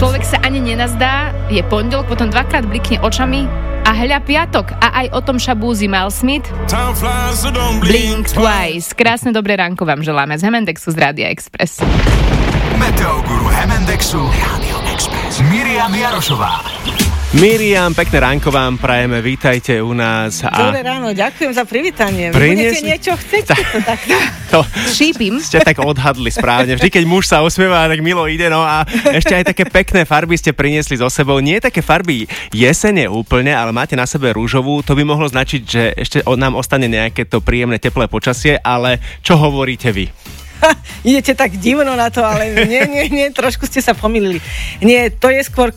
Človek sa ani nenazdá, je pondelok, potom dvakrát blikne očami a hľa piatok. A aj o tom šabúzi Mal Smith. Blink Twice. Krásne dobré ránko vám želáme z Hemendexu z Rádia Express. Meteoguru Hemendexu Rádio Express. Miriam Jarošová. Miriam, pekné ránko vám prajeme, vítajte u nás. Dobré ráno, ďakujem za privítanie. Budete niečo chcieť? To šípim. Ste tak odhadli správne. Vždy, keď muž sa osmieva, tak milo ide. No a ešte aj také pekné farby ste priniesli so sebou. Nie také farby jesene úplne, ale máte na sebe rúžovú. To by mohlo značiť, že ešte nám ostane nejaké to príjemné teplé počasie, ale čo hovoríte vy? Idete tak divno na to, ale nie, trošku ste sa pomýlili. Nie, to je skôr,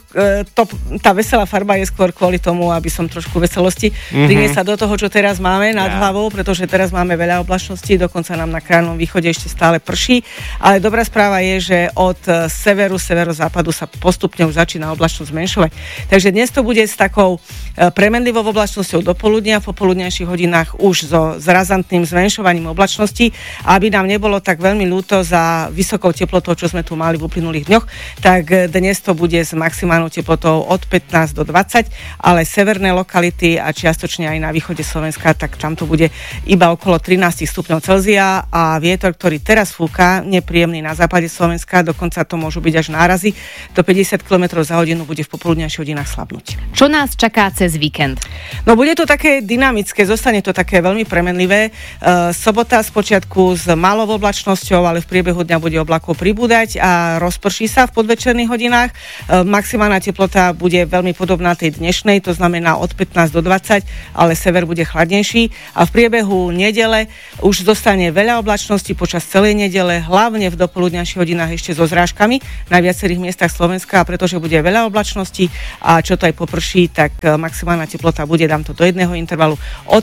tá veselá farba je skôr kvôli tomu, aby som trošku veselosti priniesla do toho, čo teraz máme nad hlavou, pretože teraz máme veľa oblačností, dokonca nám na krajnom východe ešte stále prší, ale dobrá správa je, že od severozápadu sa postupne už začína oblačnosť zmenšovať. Takže dnes to bude s takou premenlivou oblačnosťou do poludnia, v popoludnejších hodinách už so razantným zmenšovaním oblačnosti, aby nám nebolo tak veľmi ľúto za vysokou teplotou, čo sme tu mali v uplynulých dňoch, tak dnes to bude s maximálnou teplotou od 15 do 20, ale severné lokality a čiastočne aj na východe Slovenska, tak tam to bude iba okolo 13 stupňov Celzia a vietor, ktorý teraz fúka, nepríjemný na západe Slovenska, dokonca to môžu byť až nárazy, do 50 km za hodinu bude v popoludnejších hodinách slabnúť. Čo nás čaká cez víkend? No bude to také dynamické, zostane to také veľmi premenlivé. Sobota spočiatku s malou oblačnosťou, ale v priebehu dňa bude oblakov pribúdať a rozprší sa v podvečerných hodinách. Maximálna teplota bude veľmi podobná tej dnešnej, to znamená od 15 do 20, ale sever bude chladnejší a v priebehu nedele už zostane veľa oblačností počas celej nedele, hlavne v dopoludňajších hodinách ešte so zrážkami na viacerých miestach Slovenska, pretože bude veľa oblačností a čo to aj poprší, tak maximálna teplota bude, dám to do jedného intervalu, od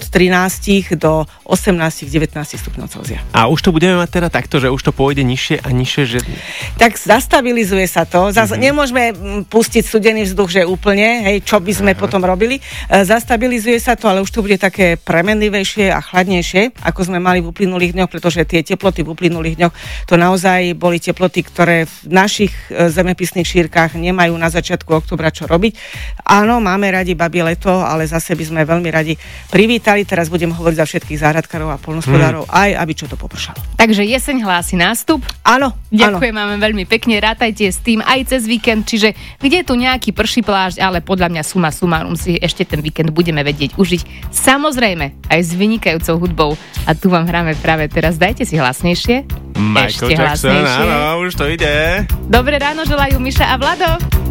13 do 18-19 stupňov Celzia. A už to budeme mať teda takto, že už to pôjde nižšie a nižšie, že... Tak zastabilizuje sa to. Nemôžeme pustiť studený vzduch, že úplne, hej, čo by sme potom robili. Zastabilizuje sa to, ale už to bude také premenlivejšie a chladnejšie, ako sme mali v uplynulých dňoch, pretože tie teploty v uplynulých dňoch to naozaj boli teploty, ktoré v našich zemepisných šírkach nemajú na začiatku októbra čo robiť. Áno, máme radi babie leto, ale zase by sme veľmi radi privítali. Teraz budem hovoriť za všetkých záhradkárov a poľnohospodárov, aj aby čo to popršalo. Takže jeseň hlási nástup. Áno. Ďakujem vám veľmi pekne, rátajte s tým aj cez víkend, čiže kde tu nejaký prší plášť, ale podľa mňa suma sumárum si ešte ten víkend budeme vedieť užiť. Samozrejme, aj s vynikajúcou hudbou. A tu vám hráme práve teraz, dajte si hlasnejšie. Michael Jackson, áno, už to ide. Dobré ráno želajú Miša a Vlado.